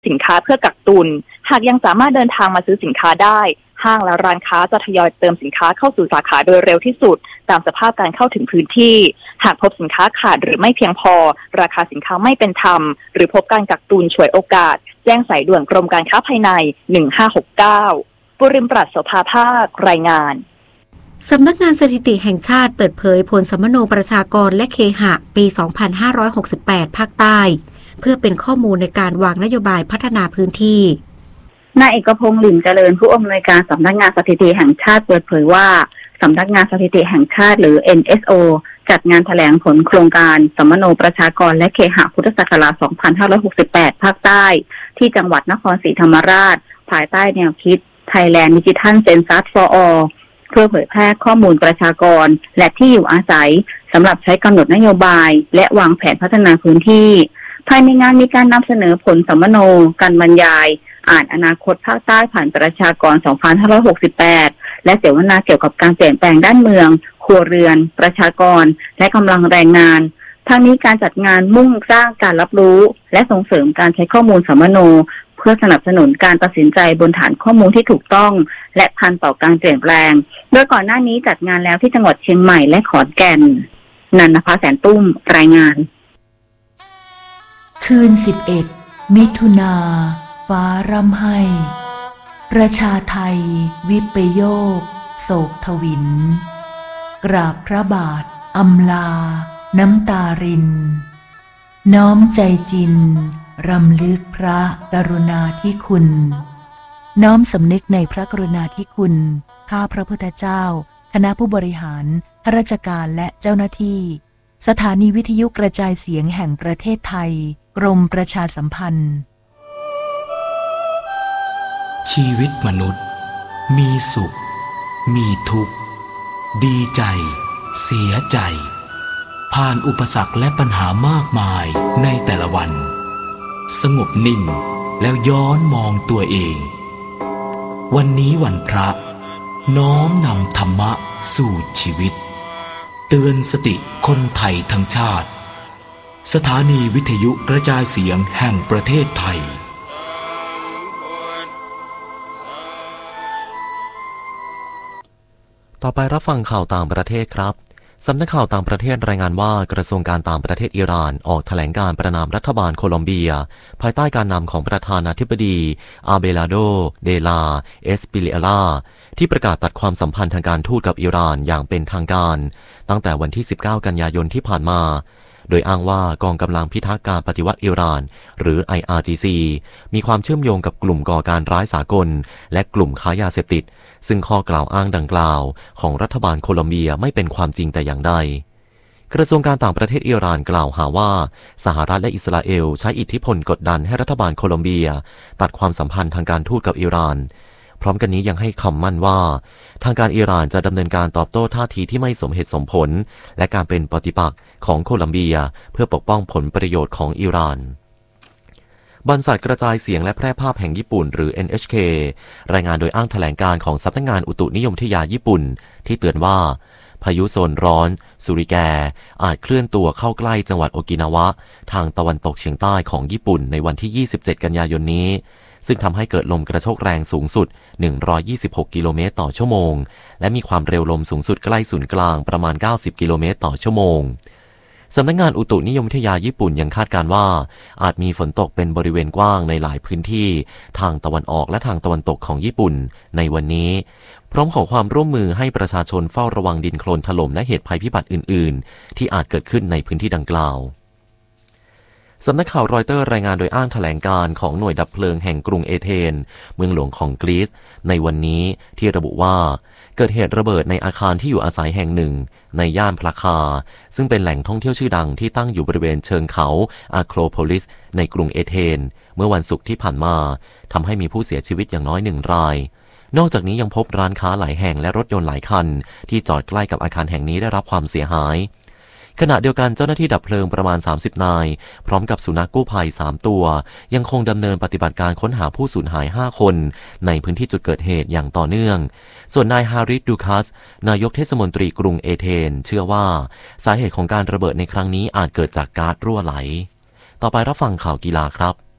สินค้าเพื่อกักตุนหากยังสามารถเดินทางมาซื้อสินค้าได้ห้างและร้านค้าจะทยอยเติมสินค้าเข้าสู่สาขาโดยเร็วที่สุดตามสภาพการเข้าถึงพื้นที่หากพบสินค้าขาดหรือไม่เพียงพอราคาสินค้าไม่เป็นธรรมหรือพบการกักตุนฉวยโอกาสแจ้งสายด่วนกรมการค้าภายใน1569ปุริมปรัชโสภาภาครายงานสำนักงานสถิติแห่งชาติเปิดเผยผลสัมมโนประชากรและเคหะปี 2568 ภาคใต้เพื่อเป็นข้อมูลในการวางนโยบายพัฒนาพื้นที่นายเอกพงษ์หลิ่มเจริญผู้อำนวยการสำนักงานสถิติแห่งชาติเปิดเผยว่าสำนักงานสถิติแห่งชาติหรือ NSO จัดงานแถลงผลโครงการสัมมโนประชากรและเคหะพุทธศักราช 2568 ภาคใต้ที่จังหวัดนครศรีธรรมราชภายใต้แนวคิด Thailand Digital Census for All เพื่อเผยแพร่ข้อมูลประชากรและที่อยู่อาศัยสำหรับใช้กำหนดนโยบายและวางแผนพัฒนาพื้นที่ภายในงานมีการนำเสนอผลสัมมโนการบรรยายอ่านอนาคตภาคใต้ผ่านประชากร 2568 และเสวนาเกี่ยวกับการเปลี่ยนแปลงด้านเมืองครัวเรือนประชากรและกำลังแรงงานทั้งนี้การจัดงานมุ่งสร้างการรับรู้และส่งเสริมการใช้ข้อมูลสัมมโนเพื่อสนับสนุนการตัดสินใจบนฐานข้อมูลที่ถูกต้องและทันต่อการเปลี่ยนแปลงโดยก่อนหน้านี้จัดงานแล้วที่จังหวัดเชียงใหม่และขอนแก่นนันทภาแสนตุ้มรายงานคืน11 มิถุนาฟ้าร่ำไห้ประชาไทยวิปโยคโศกทวินกราบพระบาทอำลาน้ำตารินน้อมใจจินรำลึกพระกรุณาธิคุณน้อมสำนึกในพระกรุณาธิคุณข้าพระพุทธเจ้าคณะผู้บริหารข้าราชการและเจ้าหน้าที่สถานีวิทยุกระจายเสียงแห่งประเทศไทยกรมประชาสัมพันธ์ชีวิตมนุษย์มีสุขมีทุกข์ดีใจเสียใจผ่านอุปสรรคและปัญหามากมายในแต่ละวันสงบนิ่งแล้วย้อนมองตัวเองวันนี้วันพระน้อมนำธรรมะสู่ชีวิตเตือนสติคนไทยทั้งชาติสถานีวิทยุกระจายเสียงแห่งประเทศไทยต่อไปรับฟังข่าวต่างประเทศครับสำนักข่าวต่างประเทศรายงานว่ากระทรวงการต่างประเทศอิหร่านออกแถลงการประณามรัฐบาลโคลอมเบียภายใต้การนำของประธานาธิบดีอาเบลาโดเดลาเอสปิเลียลาที่ประกาศตัดความสัมพันธ์ทางการทูตกับอิหร่านอย่างเป็นทางการตั้งแต่วันที่19 กันยายนที่ผ่านมาโดยอ้างว่ากองกำลังพิทักษ์การปฏิวัติอิหร่านหรือ IRGC มีความเชื่อมโยงกับกลุ่มก่อการร้ายสากลและกลุ่มค้ายาเสพติดซึ่งข้อกล่าวอ้างดังกล่าวของรัฐบาลโคลอมเบียไม่เป็นความจริงแต่อย่างใดกระทรวงการต่างประเทศอิหร่านกล่าวหาว่าสหรัฐและอิสราเอลใช้อิทธิพลกดดันให้รัฐบาลโคลอมเบียตัดความสัมพันธ์ทางการทูตกับอิหร่านพร้อมกันนี้ยังให้คำมั่นว่าทางการอิหร่านจะดำเนินการตอบโต้ท่าทีที่ไม่สมเหตุสมผลและการเป็นปฏิปักษ์ของโคลัมเบียเพื่อปกป้องผลประโยชน์ของอิหร่านบรรษัทกระจายเสียงและแพร่ภาพแห่งญี่ปุ่นหรือ NHK รายงานโดยอ้างแถลงการของสำนักงานอุตุนิยมวิทยาญี่ปุ่นที่เตือนว่าพายุโซนร้อนซูริแกอาจเคลื่อนตัวเข้าใกล้จังหวัดโอกินาวะทางตะวันตกเฉียงใต้ของญี่ปุ่นในวันที่27 กันยายนนี้ซึ่งทำให้เกิดลมกระโชกแรงสูงสุด126 กิโลเมตรต่อชั่วโมงและมีความเร็วลมสูงสุดใกล้ศูนย์กลางประมาณ90 กิโลเมตรต่อชั่วโมงสำนักงานอุตุนิยมวิทยาญี่ปุ่นยังคาดการณ์ว่าอาจมีฝนตกเป็นบริเวณกว้างในหลายพื้นที่ทางตะวันออกและทางตะวันตกของญี่ปุ่นในวันนี้พร้อมขอความร่วมมือให้ประชาชนเฝ้าระวังดินโคลนถล่มและเหตุภัยพิบัติอื่นๆที่อาจเกิดขึ้นในพื้นที่ดังกล่าวสำนักข่าวรอยเตอร์รายงานโดยอ้างแถลงการของหน่วยดับเพลิงแห่งกรุงเอเธนเมืองหลวงของกรีซในวันนี้ที่ระบุว่าเกิดเหตุระเบิดในอาคารที่อยู่อาศัยแห่งหนึ่งในย่านพลาคาซึ่งเป็นแหล่งท่องเที่ยวชื่อดังที่ตั้งอยู่บริเวณเชิงเขาอะโครโพลิสในกรุงเอเธนเมื่อวันศุกร์ที่ผ่านมาทำให้มีผู้เสียชีวิตอย่างน้อย1 รายนอกจากนี้ยังพบร้านค้าหลายแห่งและรถยนต์หลายคันที่จอดใกล้กับอาคารแห่งนี้ได้รับความเสียหายขณะเดียวกันเจ้าหน้าที่ดับเพลิงประมาณ30 นายพร้อมกับสุนัขกู้ภัย3 ตัวยังคงดำเนินปฏิบัติการค้นหาผู้สูญหาย5 คนในพื้นที่จุดเกิดเหตุอย่างต่อเนื่องส่วนนายฮาริสดูคัสนายกเทศมนตรีกรุงเอเธนเชื่อว่าสาเหตุของการระเบิดในครั้งนี้อาจเกิดจากก๊าซรั่วไหลต่อไปรับฟังข่าวกีฬาครับ